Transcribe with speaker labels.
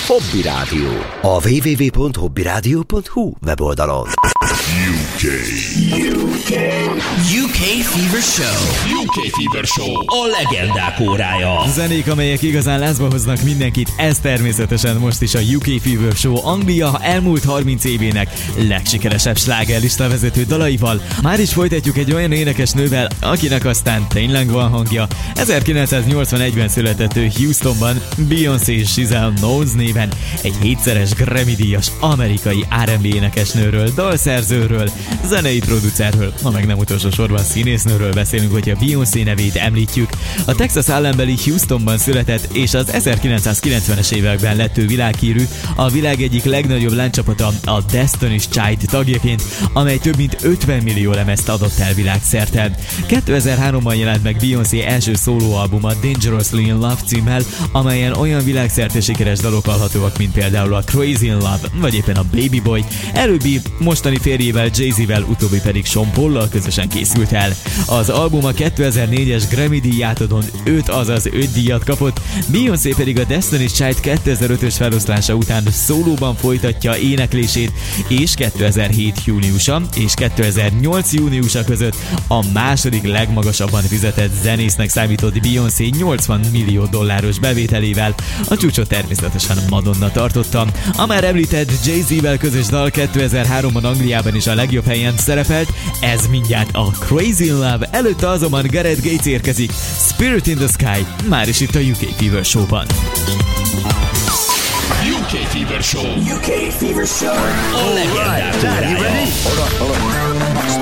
Speaker 1: Hobby Rádió. A www.hobbyradio.hu weboldalon.
Speaker 2: UK Fever Show. UK Fever Show. A legendák órája.
Speaker 3: Zenék, amelyek igazán lázba hoznak mindenkit, ez természetesen most is a UK Fever Show Anglia elmúlt 30 évének legsikeresebb slágerlista vezető dalaival. Már is folytatjuk egy olyan énekesnővel, akinek aztán tényleg van hangja. 1981-ben született ő Houstonban, Beyoncé Giselle Knowles néven, egy 7-szeres Grammy-díjas amerikai R&B énekesnőről, dalszerzőről, zenei producerről, ha meg nem utolsó sorban színésznőről beszélünk, hogyha Beyoncé nevét említjük. A Texas állambeli Houstonban született, és az 1990-es években lett ő világhírű, a világ egyik legnagyobb lánccsapata, a Destiny's Child tagjaként, amely több mint 50 millió lemezt adott el világszerte. 2003-ban jelent meg Beyoncé első szólóalbuma Dangerously in Love címmel, amelyen olyan világszerte sikeres dalok hallhatóak, mint például a Crazy in Love, vagy éppen a Baby Boy, előbbi mostani férjével Jay-Z-vel, utóbbi pedig Sean Paul-lal közösen készült el. Az album a 2004-es Grammy díjátadon 5 díjat kapott, Beyoncé pedig a Destiny's Child 2005-ös feloszlása után szólóban folytatja éneklését, és 2007 júniusa és 2008 júniusa között a második legmagasabban fizetett zenésznek számított Beyoncé $80 millió bevételével. A csúcsot természetesen Madonna tartotta. A már említett Jay-Z-vel közös dal 2003-ban Angliában is a legjobb helyen szerepelt, ez mindjárt a Crazy in Love, előtte azonban Gareth Gates érkezik, Spirit in the Sky, már is itt a UK Fever Show-ban.
Speaker 2: UK Fever Show.
Speaker 1: UK Fever Show.
Speaker 2: A legendák órája.
Speaker 1: Hold on.